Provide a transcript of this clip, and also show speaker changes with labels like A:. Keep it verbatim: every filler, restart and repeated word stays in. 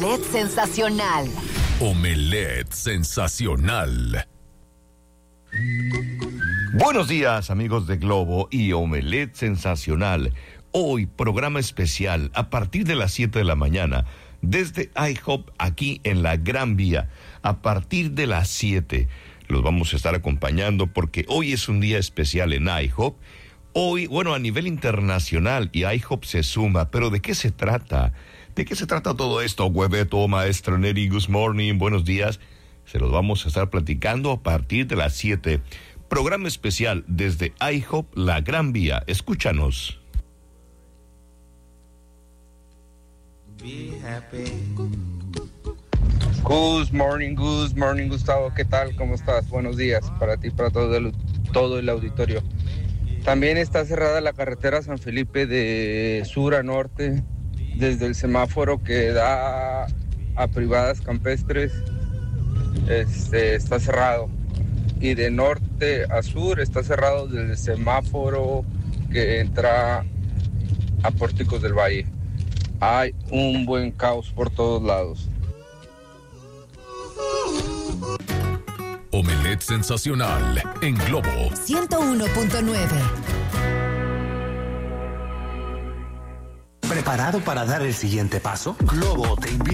A: Omelette sensacional.
B: Omelette sensacional.
C: Buenos días, amigos de Globo y Omelette sensacional. Hoy, programa especial a partir de las siete de la mañana, desde IHOP, aquí en la Gran Vía. A partir de las siete los vamos a estar acompañando porque hoy es un día especial en IHOP. Hoy, bueno, a nivel internacional, y IHOP se suma, pero ¿de qué se trata? ¿De qué se trata todo esto? Hueveto, maestra Neri, good morning, buenos días. Se los vamos a estar platicando a partir de las siete. Programa especial desde IHOP, la Gran Vía. Escúchanos.
D: Good morning, good morning, Gustavo. ¿Qué tal? ¿Cómo estás? Buenos días para ti, para todo el, todo el auditorio. También está cerrada la carretera San Felipe de sur a norte, desde el semáforo que da a Privadas Campestres, este, está cerrado. Y de norte a sur está cerrado desde el semáforo que entra a Pórticos del Valle. Hay un buen caos por todos lados.
B: Omelette sensacional en Globo
A: ciento uno punto nueve.
E: ¿Preparado para dar el siguiente paso? Globo te invita